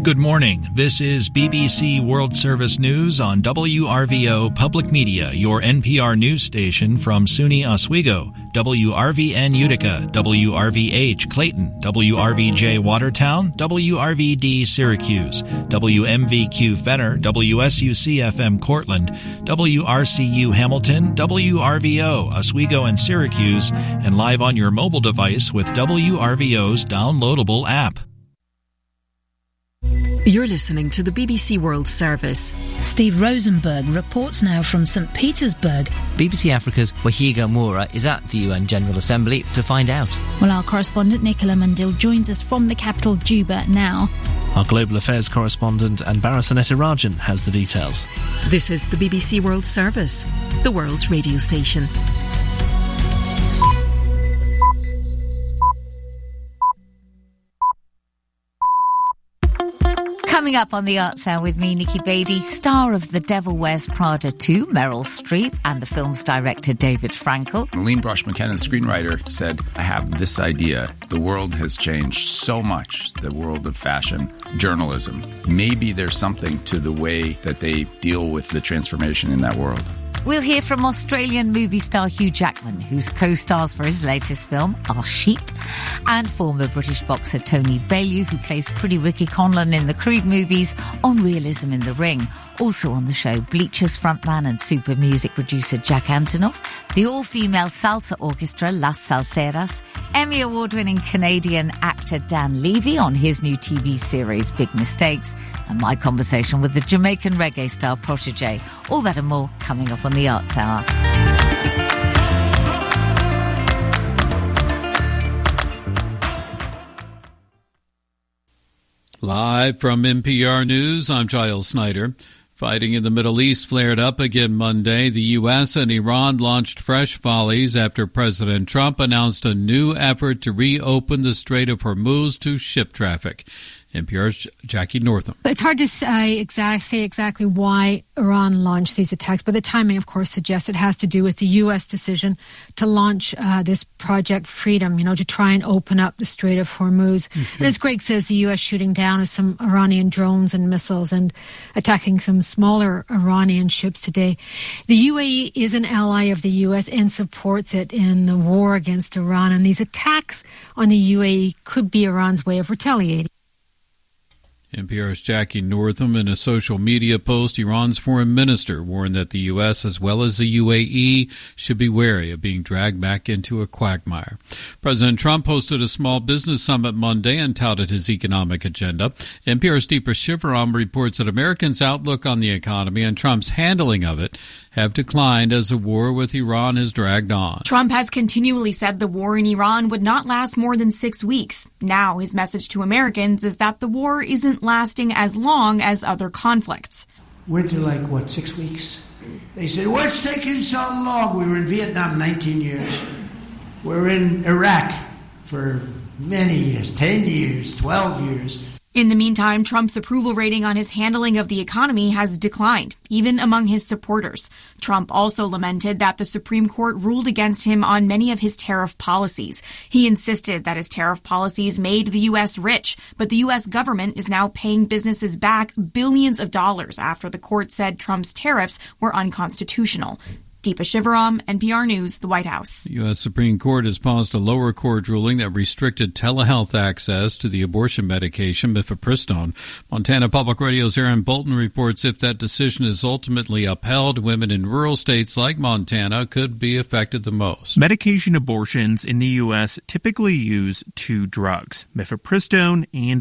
Good morning. This is BBC World Service News on WRVO Public Media, your NPR news station from SUNY Oswego, WRVN Utica, WRVH Clayton, WRVJ Watertown, WRVD Syracuse, WMVQ Fenner, WSUC-FM Cortland, WRCU Hamilton, WRVO Oswego and Syracuse, and live on your mobile device with WRVO's downloadable app. You're listening to the BBC World Service. Steve Rosenberg reports now from St. Petersburg. BBC Africa's Wahiga Moura is at the UN General Assembly to find out. Well, our correspondent Nicola Mundil joins us from the capital, Juba, now. Our Global Affairs correspondent Anbara Sanetirajan has the details. This is the BBC World Service, the world's radio station. Coming up on the Arts Hour with me, Nikki Beattie, star of The Devil Wears Prada 2, Meryl Streep, and the film's director, David Frankel. Aline Brosh McKenna, screenwriter, said, I have this idea. The world has changed so much, the world of fashion, journalism. Maybe there's something to the way that they deal with the transformation in that world. We'll hear from Australian movie star Hugh Jackman, whose co-stars for his latest film are Sheep, and former British boxer Tony Bellew, who plays Pretty Ricky Conlon in the Creed movies, on Realism in the Ring. Also on the show, Bleachers frontman and super music producer Jack Antonoff, the all-female salsa orchestra Las Salseras, Emmy Award-winning Canadian actor Dan Levy on his new TV series Big Mistakes, and my conversation with the Jamaican reggae star Protégé. All that and more coming up on the Arts Hour. Live from NPR News, I'm Giles Snyder. Fighting in the Middle East flared up again Monday. The U.S. and Iran launched fresh volleys after President Trump announced a new effort to reopen the Strait of Hormuz to ship traffic. NPR's Jackie Northam. It's hard to say exactly why Iran launched these attacks, but the timing, of course, suggests it has to do with the U.S. decision to launch this Project Freedom, to try and open up the Strait of Hormuz. Mm-hmm. And as Greg says, the U.S. shooting down of some Iranian drones and missiles and attacking some smaller Iranian ships today. The UAE is an ally of the U.S. and supports it in the war against Iran, and these attacks on the UAE could be Iran's way of retaliating. NPR's Jackie Northam. In a social media post, Iran's foreign minister warned that the U.S. as well as the UAE should be wary of being dragged back into a quagmire. President Trump hosted a small business summit Monday and touted his economic agenda. NPR's Deepa Shivaram reports that Americans' outlook on the economy and Trump's handling of it have declined as the war with Iran has dragged on. Trump has continually said the war in Iran would not last more than 6 weeks. Now his message to Americans is that the war isn't lasting as long as other conflicts. Went to 6 weeks? They said, what's taking so long? We were in Vietnam 19 years. We're in Iraq for many years, 10 years, 12 years. In the meantime, Trump's approval rating on his handling of the economy has declined, even among his supporters. Trump also lamented that the Supreme Court ruled against him on many of his tariff policies. He insisted that his tariff policies made the U.S. rich, but the U.S. government is now paying businesses back billions of dollars after the court said Trump's tariffs were unconstitutional. Deepa Shivaram, NPR News, the White House. The U.S. Supreme Court has paused a lower court ruling that restricted telehealth access to the abortion medication mifepristone. Montana Public Radio's Aaron Bolton reports if that decision is ultimately upheld, women in rural states like Montana could be affected the most. Medication abortions in the U.S. typically use two drugs, mifepristone and